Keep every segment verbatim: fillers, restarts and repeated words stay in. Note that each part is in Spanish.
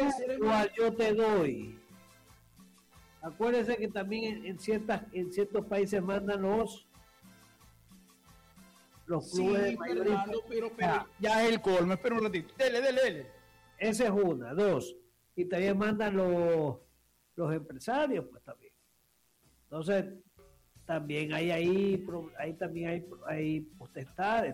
hacer cual yo te doy. Acuérdense que también en, en ciertas en ciertos países mandan los los clubes sí, de Fernando, pero, pero ya es el colmo. Espera un ratito. Dele, dele, dele. Esa es una, dos. Y también mandan los los empresarios, pues también. Entonces, también hay ahí, ahí también hay, hay potestades.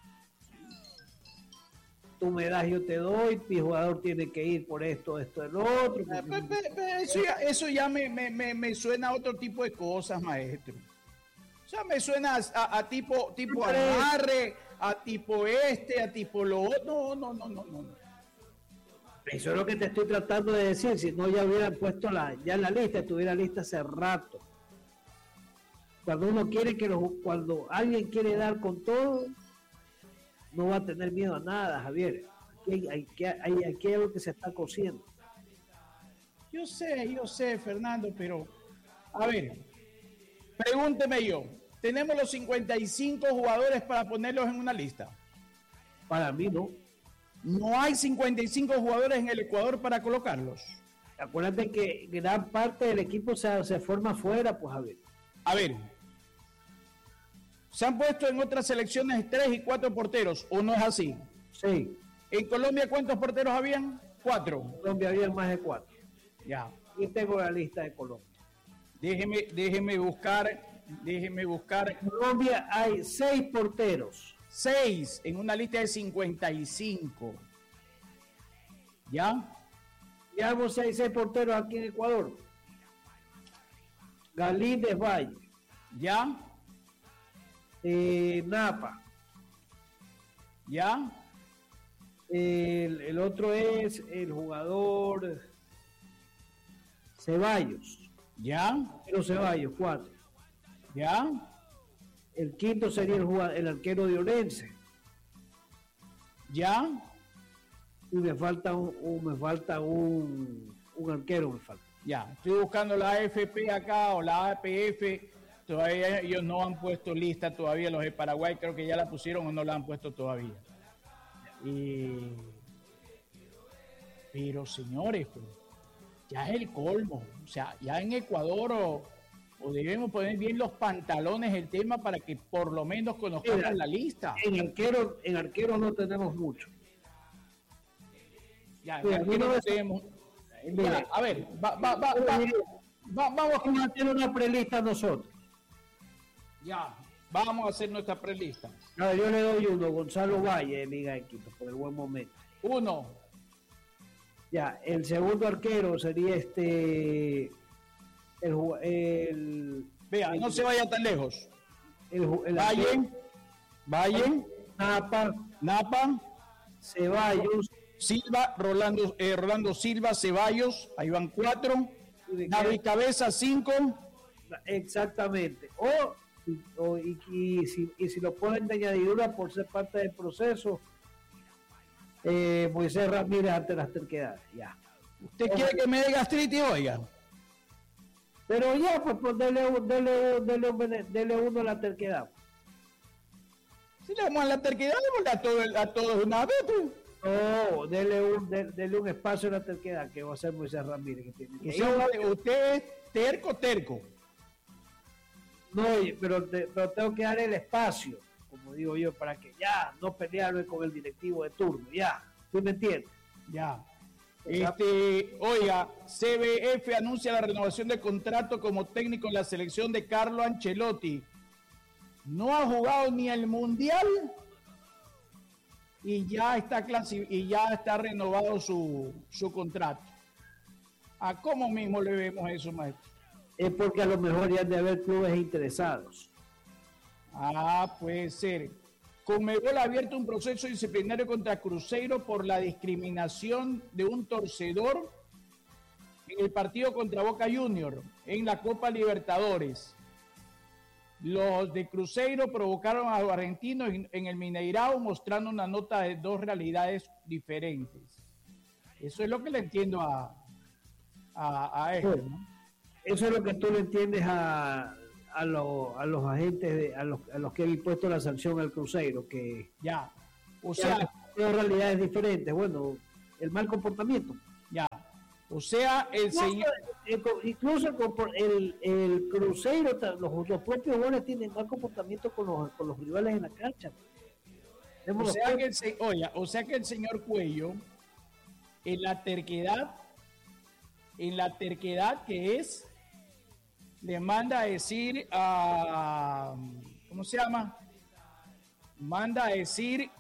Tú me das, yo te doy, mi jugador tiene que ir por esto, esto, el otro. Pero, pero, pero eso ya, eso ya me, me, me, me suena a otro tipo de cosas, maestro. O sea, me suena a, a, a tipo, tipo amarre, a tipo este, a tipo lo otro. No, no, no, no, no. Eso es lo que te estoy tratando de decir. Si no, ya hubieran puesto la, ya en la lista, estuviera lista hace rato. Cuando uno quiere que los, cuando alguien quiere dar con todo, no va a tener miedo a nada, Javier. Aquí hay, hay, hay, aquí hay algo que se está cociendo. Yo sé, yo sé, Fernando, pero a ver, pregúnteme yo, ¿tenemos los cincuenta y cinco jugadores para ponerlos en una lista? Para mí no. No hay cincuenta y cinco jugadores en el Ecuador para colocarlos. Acuérdate que gran parte del equipo se, se forma afuera, pues Javier. A ver, se han puesto en otras selecciones tres y cuatro porteros, ¿o no es así? Sí. ¿En Colombia cuántos porteros habían? Cuatro. En Colombia había más de cuatro. Ya. Y tengo la lista de Colombia. Déjeme, déjeme buscar, déjeme buscar. En Colombia hay seis porteros. Seis en una lista de cincuenta y cinco. ¿Ya? Llevamos seis, seis porteros aquí en Ecuador. Galíndez Valle. ¿Ya? Eh, Napa. ¿Ya? El, el otro es el jugador Ceballos. ¿Ya? Pero Ceballos, cuatro. ¿Ya? El quinto sería el, jugador, el arquero de Orense. ¿Ya? Y me falta un, un me falta un, un arquero, me falta. Ya, estoy buscando la A F P acá o la A P F. Todavía ellos no han puesto lista todavía. Los de Paraguay creo que ya la pusieron o no la han puesto todavía. Y... Pero señores, pues, ya es el colmo. O sea, ya en Ecuador o, o debemos poner bien los pantalones el tema para que por lo menos conozcamos Mira, la lista. En arquero, en arquero no tenemos mucho. Ya, en arquero no tenemos. Ya, a ver, va, va, va, va, va, vamos a hacer una prelista nosotros. Ya, vamos a hacer nuestra prelista. No, yo le doy uno, Gonzalo Valle, Liga de Quito, por el buen momento. Uno. Ya, el segundo arquero sería este. El. el Vea, el, no se vaya tan lejos. El, el Valle. Arquero, Valle. Napa. Napa. Ceballos. Silva, Rolando, eh, Rolando Silva, Ceballos, ahí van cuatro. David Cabeza, cinco. Exactamente. O, o y, y, si, y si lo ponen de añadidura por ser parte del proceso, eh, Moisés Ramírez ante las terquedades. Ya. ¿Usted o, quiere que me dé gastritis, oiga? Pero ya, pues, pues dele, dele, dele, dele uno a la terquedad. Si le damos a la terquedad, le a todos a todo una vez, pues. No, dele un, de, dele un espacio a la terquedad que va a ser Moisés Ramírez. Que tiene que usted, usted es terco, terco. No, pero, te, pero tengo que darle el espacio, como digo yo, para que ya no pelearme con el directivo de turno, ya. ¿Tú me entiendes? Ya. Este, oiga, C B F anuncia la renovación de contrato como técnico en la selección de Carlo Ancelotti. No ha jugado ni el Mundial y ya está clasi- y ya está renovado su, su contrato. ¿A cómo mismo le vemos eso, maestro? Es porque a lo mejor ya han de haber clubes interesados. Ah, puede ser. Conmebol ha abierto un proceso disciplinario contra Cruzeiro por la discriminación de un torcedor en el partido contra Boca Juniors en la Copa Libertadores. Los de Cruzeiro provocaron a los argentinos en el Mineirao mostrando una nota de dos realidades diferentes. Eso es lo que le entiendo a, a, a esto, ¿no? Eso es lo que tú le entiendes a, a, lo, a los agentes, de, a, los, a los que han impuesto la sanción al Cruzeiro, que ya, o sea, sea, dos realidades diferentes. Bueno, el mal comportamiento. Ya, O sea, el Incluso, señor... el- incluso el, el Cruzeiro, los, los propios jugadores tienen mal comportamiento con los, con los rivales en la cancha. O Tenemos los sea, que el, propios- se- oiga, o sea que el señor Cuello, en la terquedad, en la terquedad que es, le manda a decir a... ¿Cómo se llama? Manda a decir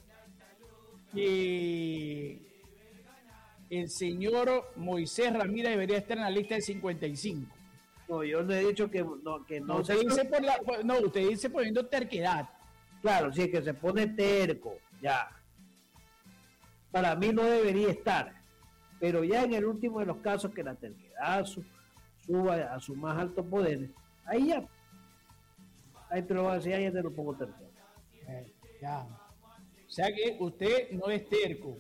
que el señor Moisés Ramírez debería estar en la lista de cincuenta y cinco. No, yo no he dicho que no. Que No, no usted dice por la, por- no, usted dice poniendo terquedad. Claro, sí, que se pone terco, ya. Para mí no debería estar. Pero ya en el último de los casos que la terquedad su- suba a su más alto poder, ahí ya. Ahí te lo voy a decir, ahí ya te lo pongo terco. Eh, ya. O sea que usted no es terco.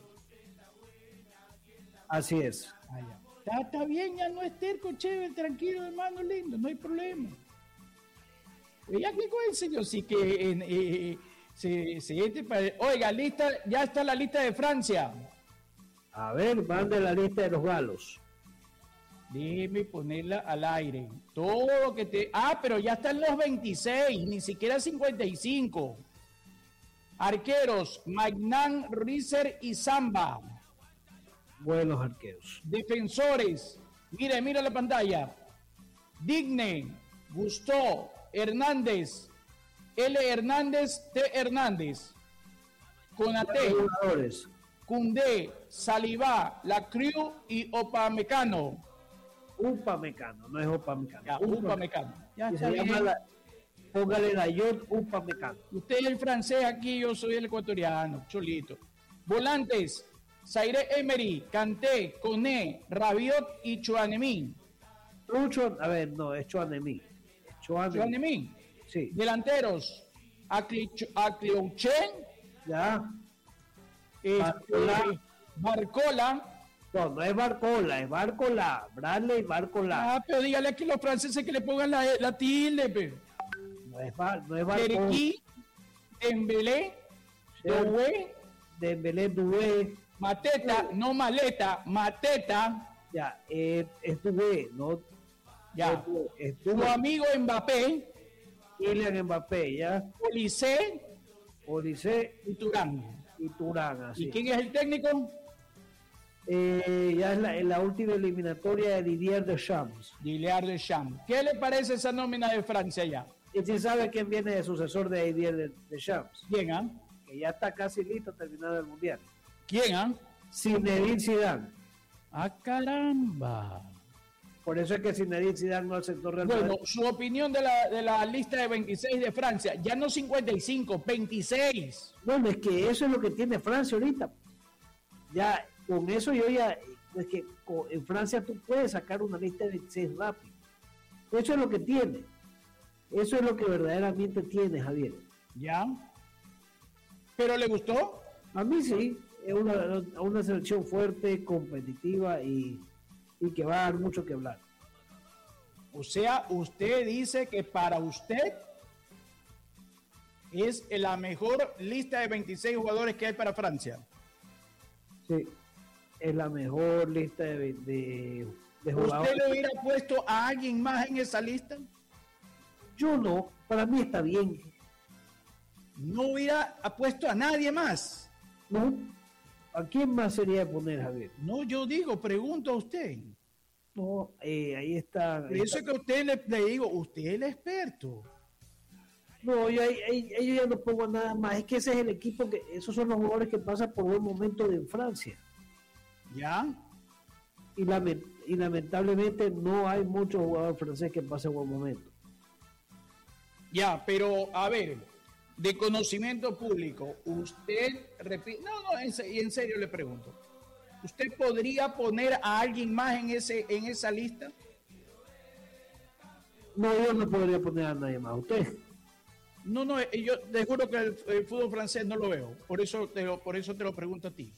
Así es. Ah, ya. Está, está bien, ya no es terco, chévere, tranquilo, hermano lindo, no hay problema. Pues ya que con el señor, sí que en, eh, se, se este pa- oiga, lista, ya está la lista de Francia. A ver, mande la lista de los galos. Déjeme ponerla al aire. Todo lo que te. Ah, pero ya están los veintiséis, ni siquiera cincuenta y cinco. Arqueros, Magnan, Rizer y Zamba. Buenos arqueros. Defensores, mire, mira la pantalla. Digne, Gustó, Hernández, L. Hernández, T. Hernández. Conate, Jugadores. Cundé, Salivá, Lacriu y Opamecano. Upamecano, no es Upamecano. Ya, Upamecano. Ya Y está se bien. llama la, póngale la yod Upamecano. Usted es el francés aquí, yo soy el ecuatoriano, cholito. Volantes, Zaire Emery, Kanté, Coné, Rabiot y Chouanemi. Lucho, a ver, no, es Chouanemi. Es Chouanemi. Chouanemi. Sí, Delanteros, Acli- Acliouchen, ya. este, Barcola. Barcola. No, no es Barcola, es Barcola. Bradley Barcola. Ah, pero dígale aquí a los franceses que le pongan la, la tilde, pe. No es, Bar, no es Barcola. Cherki, Dembélé, Doué, Dembélé, Doué. Mateta, no maleta, Mateta, Ya, es, es Doué, no. ya. Es Doué, es Su Doué. amigo Mbappé, Kylian Mbappé, ya. Policé Odisé y Turán. y Turán, así. ¿Y quién es el técnico? Eh, ya es la, en la última eliminatoria de Didier Deschamps. Didier Deschamps. ¿Qué le parece esa nómina de Francia ya? ¿Y si sabe quién viene de sucesor de Didier Deschamps? ¿Quién, ah? Que ya está casi listo terminado el Mundial. ¿Quién, ah? Zinedine Zidane. ¡Ah, caramba! Por eso es que Zinedine Zidane no aceptó Real Bueno, Madrid. su opinión de la, de la lista de veintiséis de Francia, ya no cincuenta y cinco, veintiséis. Bueno, es que eso es lo que tiene Francia ahorita. Ya, con eso yo ya, es que con- en Francia tú puedes sacar una lista de veintiséis rápido. Eso es lo que tiene. Eso es lo que verdaderamente tiene, Javier. ¿Ya? ¿Pero le gustó? A mí sí, es una, una selección fuerte, competitiva y, y que va a dar mucho que hablar. O sea, usted dice que para usted es la mejor lista de veintiséis jugadores que hay para Francia. Sí, es la mejor lista de, de, de jugadores. ¿Usted le hubiera puesto a alguien más en esa lista? Yo no, para mí está bien. No hubiera puesto a nadie más. ¿No? ¿A quién más sería poner, Javier? No, yo digo, pregunto a usted. No, eh, ahí está. Por eso es que a usted le, le digo, usted es el experto. No, yo, ahí, ahí- ahí yo ya no pongo nada más. Es que ese es el equipo que, esos son los jugadores que pasan por buen momento de Francia. ¿Ya? Y, lament- y lamentablemente no hay muchos jugadores franceses que pasen buen momento. Ya, pero a ver, de conocimiento público, usted repite, no, no, en, se- en serio le pregunto, ¿usted podría poner a alguien más en ese en esa lista? No, yo no podría poner a nadie más. ¿Usted? No, no, eh, yo te juro que el, el fútbol francés no lo veo, por eso te lo, por eso te lo pregunto a ti.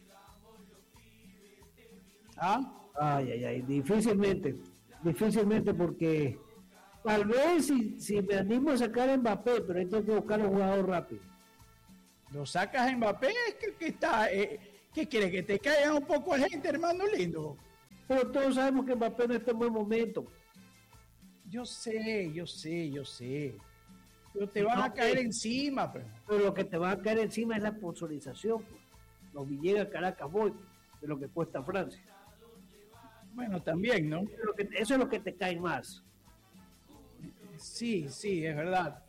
¿Ah? Ay, ay, ay, difícilmente, difícilmente porque tal vez si, si me animo a sacar a Mbappé, pero ahí tengo que buscar a un jugador rápido. ¿Lo sacas a Mbappé? ¿Qué, qué está? Eh, ¿Qué quiere? ¿Que te caiga un poco de gente, hermano lindo? Pero todos sabemos que Mbappé no está en buen momento. Yo sé, yo sé, yo sé. Pero te van no, a caer eh, encima. Pero. pero lo que te va a caer encima es la sponsorización. Pues. Los Villegas Caracas Boy, de lo que cuesta Francia. Bueno, también, ¿no? Eso es lo que, eso es lo que te cae más. Sí, sí, es verdad.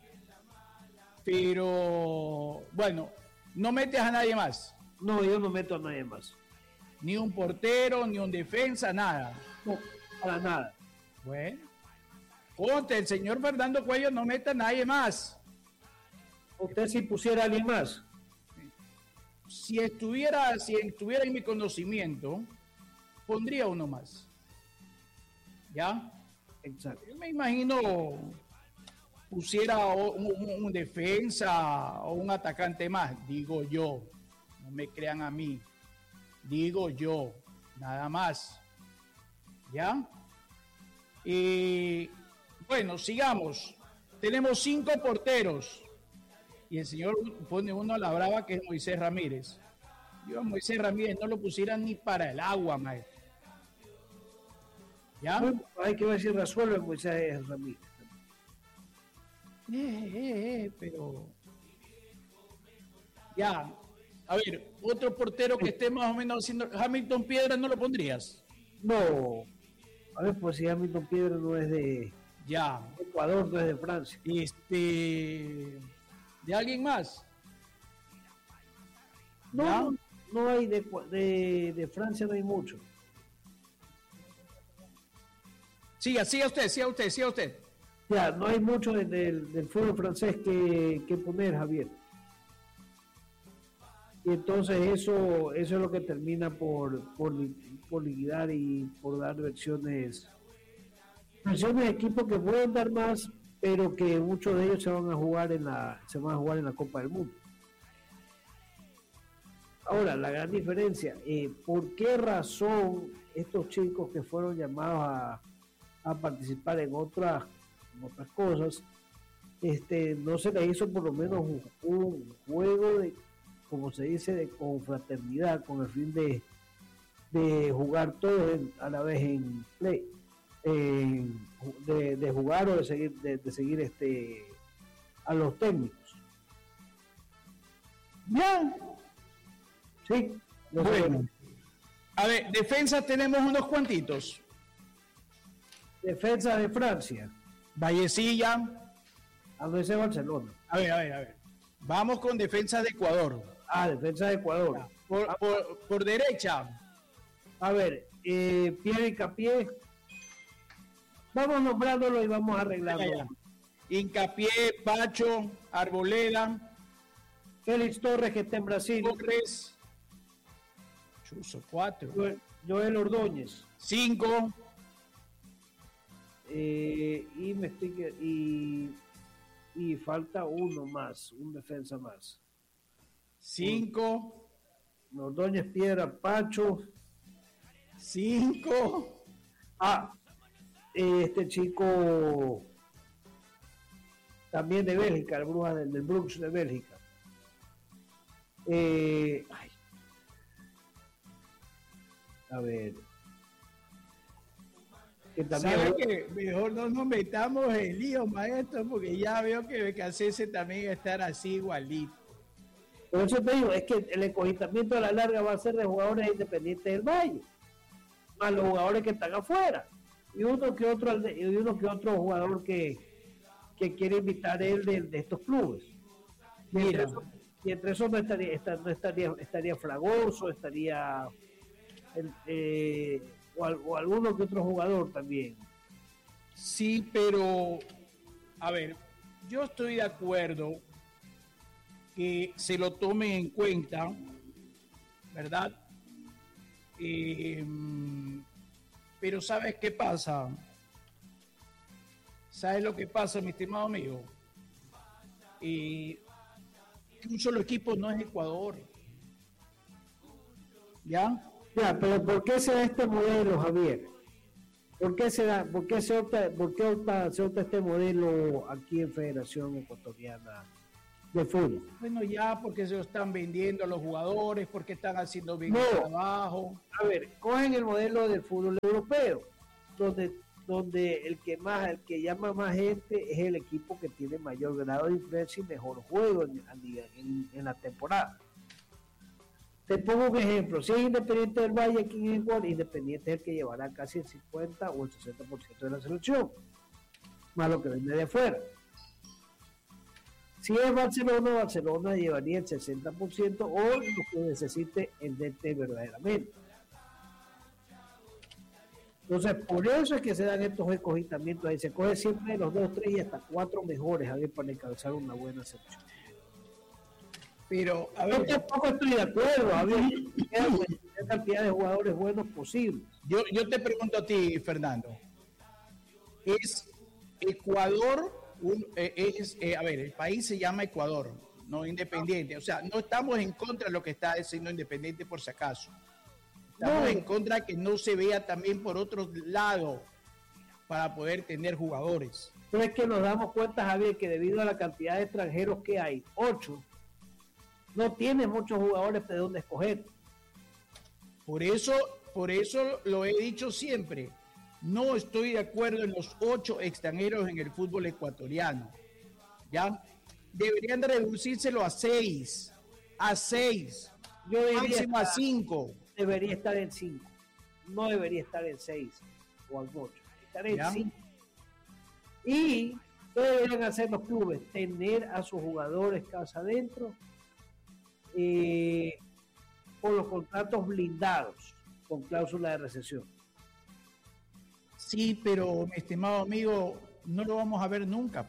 Pero, bueno, no metes a nadie más. No, yo no meto a nadie más. Ni un portero, ni un defensa, nada. No, para nada. Bueno. Ponte, el señor Fernando Cuello no meta a nadie más. ¿Usted si pusiera a alguien más? Si estuviera, si estuviera en mi conocimiento, pondría uno más. ¿Ya? Exacto. Yo me imagino pusiera un, un, un defensa o un atacante más, digo yo. No me crean a mí. Digo yo, nada más. ¿Ya? Y bueno, sigamos. Tenemos cinco porteros. Y el señor pone uno a la brava que es Moisés Ramírez. Yo a Moisés Ramírez no lo pusieran ni para el agua, maestro. ¿Ya? Bueno, hay que ver si resuelve Moisés Ramírez. Eh, eh, eh, pero... Ya. A ver, otro portero que esté más o menos haciendo... Hamilton Piedra, ¿no lo pondrías? No. A ver, pues si Hamilton Piedra no es de... Ya. Ecuador, no es de Francia. Este... ¿De alguien más? No, no, no hay de, de, de Francia, no hay mucho. Siga, siga usted, siga usted, siga usted. Ya, no hay mucho de, de, del fútbol francés que, que poner, Javier. Y entonces eso, eso es lo que termina por, por, por liquidar y por dar versiones, versiones de equipos que pueden dar más, pero que muchos de ellos se van a jugar en la, se van a jugar en la Copa del Mundo. Ahora, la gran diferencia, eh, ¿por qué razón estos chicos que fueron llamados a, a participar en otras, en otras cosas, este, no se les hizo por lo menos un, un juego de, como se dice, de confraternidad, con el fin de, de jugar todos en, a la vez en play? Eh, de, de jugar o de seguir de, de seguir este a los técnicos. Bien. Sí. No bueno. Sé. A ver, defensa tenemos unos cuantitos. Defensa de Francia. Vallecilla. A ver, ese Barcelona. A ver, a ver, a ver. Vamos con defensa de Ecuador. Ah, defensa de Ecuador. Por, ah, por, por derecha. A ver, eh, Pierre Hincapié. Vamos nombrándolo y vamos a arreglarlo. Hincapié, Pacho, Arboleda, Félix Torres, que está en Brasil. Torres, Chuzo, cuatro. Joel, Joel Ordóñez. Cinco. Eh, y me estoy y, y falta uno más, un defensa más. Cinco. Ordóñez, Piedra, Pacho. Cinco. Ah. Este chico también de Bélgica, el Bruja del, del Brugge de Bélgica. Eh, ay. A ver. Que también ¿sabe que mejor no nos metamos en lío, maestro? Porque ya veo que Becasese también va a estar así igualito. Por eso te digo, es que el encogitamiento a la larga va a ser de jugadores independientes del Valle, más los jugadores que están afuera. Y uno que otro y uno que otro jugador que, que quiere invitar él de, de estos clubes. Y entre, eso, y entre eso no estaría, esta, no estaría, estaría Fragoso, estaría el, eh, o, o alguno que otro jugador también. Sí, pero a ver, yo estoy de acuerdo que se lo tomen en cuenta, ¿verdad? Eh, Pero ¿sabes qué pasa? ¿Sabes lo que pasa, mi estimado amigo? Y que un solo equipo no es Ecuador. ¿Ya? Ya, pero ¿por qué se da este modelo, Javier? ¿Por qué se da, por qué se opta, por qué opta, se opta este modelo aquí en Federación Ecuatoriana de fútbol. Bueno, ya porque se lo están vendiendo a los jugadores, porque están haciendo bien no. el trabajo. A ver, cogen el modelo del fútbol europeo, donde, donde el que más, el que llama más gente es el equipo que tiene mayor grado de influencia y mejor juego en, en, en la temporada. Te pongo un ejemplo, si es Independiente del Valle aquí en Ecuador, Independiente es el que llevará casi el cincuenta o el sesenta por ciento de la selección, más lo que vende de afuera. Si es Barcelona, Barcelona llevaría el sesenta por ciento o lo que necesite el D T verdaderamente. Entonces, por eso es que se dan estos escogitamientos ahí. Se coge siempre de los dos, tres y hasta cuatro mejores a ver, para encabezar una buena selección. Pero, a Yo ver, tampoco estoy de acuerdo. A ver, qué cantidad de jugadores buenos posibles. yo, yo te pregunto a ti, Fernando. ¿Es Ecuador? Un, eh, es, eh, a ver, el país se llama Ecuador, no Independiente. O sea, no estamos en contra de lo que está diciendo Independiente por si acaso. Estamos No. en contra de que no se vea también por otro lado para poder tener jugadores. Pero es que nos damos cuenta, Javier, que debido a la cantidad de extranjeros que hay, ocho, no tiene muchos jugadores de dónde escoger. Por eso, por eso lo he dicho siempre. No estoy de acuerdo en los ocho extranjeros en el fútbol ecuatoriano. ¿Ya? Deberían de reducírselo a seis. A seis. Yo diría Máximo a estar- cinco. debería estar en cinco. No debería estar en seis o al ocho. Estar en Ya. cinco. Y ¿qué deberían hacer los clubes? Tener a sus jugadores casa adentro eh, con los contratos blindados, con cláusula de recesión. Sí, pero mi estimado amigo, no lo vamos a ver nunca.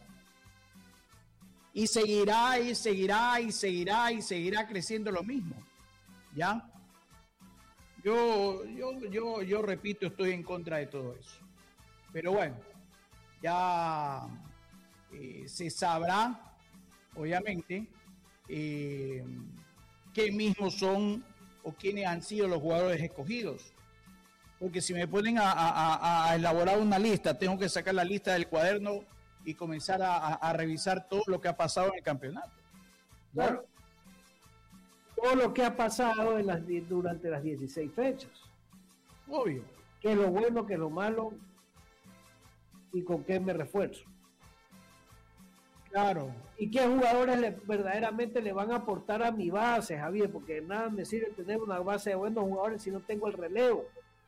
Y seguirá y seguirá y seguirá y seguirá creciendo lo mismo. ¿Ya? Yo, yo, yo, yo repito, estoy en contra de todo eso. Pero bueno, ya eh, se sabrá, obviamente, eh, qué mismos son o quiénes han sido los jugadores escogidos. Porque si me ponen a, a, a elaborar una lista, tengo que sacar la lista del cuaderno y comenzar a, a, a revisar todo lo que ha pasado en el campeonato. Claro. Todo lo que ha pasado en las, durante las dieciséis fechas. Obvio. Qué es lo bueno, qué es lo malo y con qué me refuerzo. Claro. ¿Y qué jugadores le, verdaderamente le van a aportar a mi base, Javier? Porque nada me sirve tener una base de buenos jugadores si no tengo el relevo.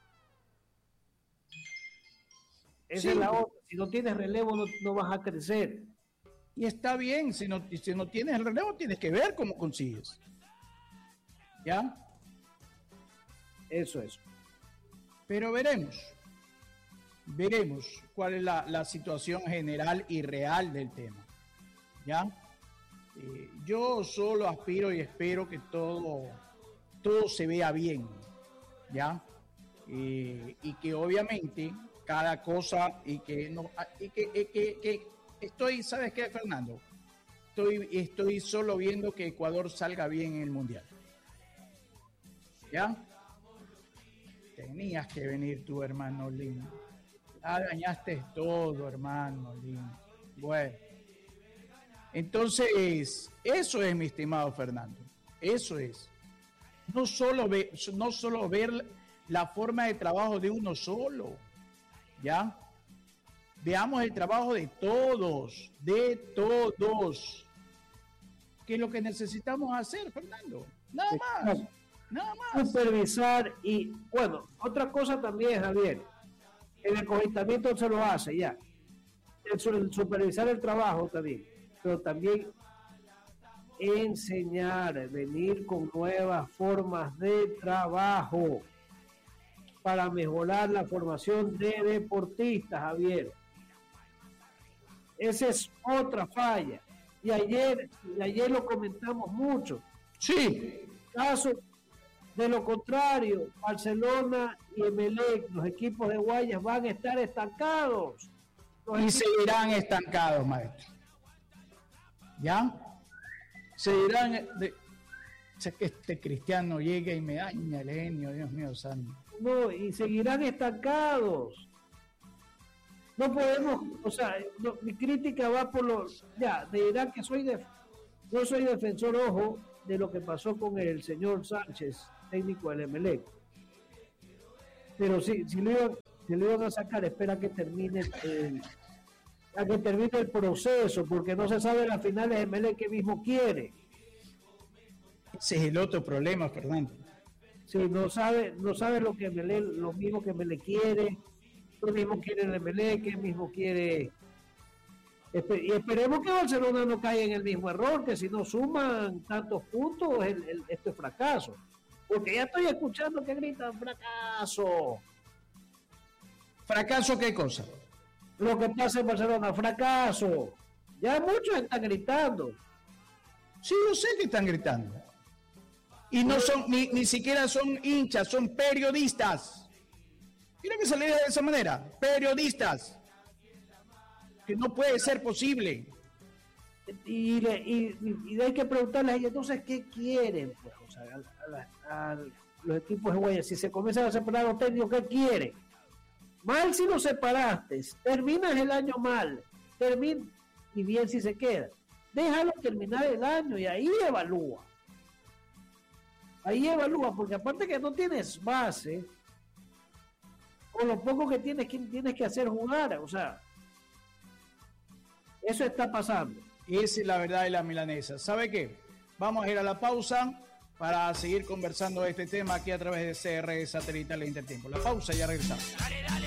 Esa Sí. es la otra. Si no tienes relevo, no, no vas a crecer. Y está bien, si no, si no tienes el relevo, tienes que ver cómo consigues. ¿Ya? Eso es. Pero veremos. Veremos cuál es la, la situación general y real del tema. ¿Ya? Eh, yo solo aspiro y espero que todo, todo se vea bien. ¿Ya? Eh, y que obviamente cada cosa y que no y que, y que, que estoy, ¿sabes qué, Fernando? Estoy, estoy solo viendo que Ecuador salga bien en el Mundial. ¿Ya? Tenías que venir tú, hermano lindo. Ah, dañaste todo, hermano lindo. Bueno. Entonces, eso es, mi estimado Fernando. Eso es. No solo, ve, no solo ver la forma de trabajo de uno solo. ¿Ya? Veamos el trabajo de todos. De todos. ¿Qué es lo que necesitamos hacer, Fernando? Nada más. Nada más. Supervisar y, bueno, otra cosa también, Javier, el escogitamiento se lo hace ya, el, el supervisar el trabajo también, pero también enseñar, venir con nuevas formas de trabajo para mejorar la formación de deportistas, Javier. Esa es otra falla. Y ayer, y ayer lo comentamos mucho. Sí. Caso de lo contrario, Barcelona y Emelec, los equipos de Guayas, van a estar estancados. Los Y equipos... seguirán estancados, maestro. ¿Ya? Seguirán... De... Sé que este cristiano llega y me daña el genio, Dios mío santo. No, y seguirán estancados. No podemos, o sea, no, mi crítica va por los... Ya, de dirán que soy de, No soy defensor, ojo, de lo que pasó con el señor Sánchez, técnico del Emelec. Pero si, si, lo iban, si lo iban a sacar, espera que termine el, a que termine el proceso, porque no se sabe la final de Emelec que mismo quiere. Ese es el otro problema, Fernando. Sí, no sabe, no sabe lo que Emelec, lo mismo que Emelec quiere, lo mismo quiere el Emelec, que mismo quiere. Y esperemos que Barcelona no caiga en el mismo error, que si no suman tantos puntos, el, el, esto es fracaso. Porque ya estoy escuchando que gritan fracaso. ¿Fracaso qué cosa? Lo que pasa en Barcelona, fracaso. Ya muchos están gritando. Sí, yo sé que están gritando. Y no son, ni, ni siquiera son hinchas, son periodistas. Mira que se le diga de esa manera, periodistas. Que no puede ser posible. Y, le, y, y hay que preguntarles a ellos, entonces, ¿qué quieren? Pues, o sea, a, a, a los equipos de Guayas, si se comienzan a separar los técnicos, ¿qué quieren? Mal si los separaste, terminas el año mal, termina, y bien si se queda. Déjalo terminar el año y ahí evalúa. Ahí evalúa, porque aparte que no tienes base, con lo poco que tienes, que tienes que hacer jugar, o sea, eso está pasando. Esa es la verdad de la milanesa. ¿Sabe qué? Vamos a ir a la pausa para seguir conversando de este tema aquí a través de C R Satelital e Intertiempo. La pausa y ya regresamos.